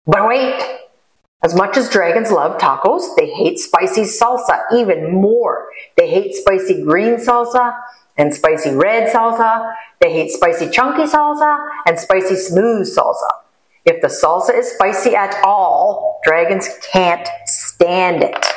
But wait! As much as dragons love tacos, they hate spicy salsa even more. They hate spicy green salsa and spicy red salsa. They hate spicy chunky salsa and spicy smooth salsa. If the salsa is spicy at all, dragons can't stand it.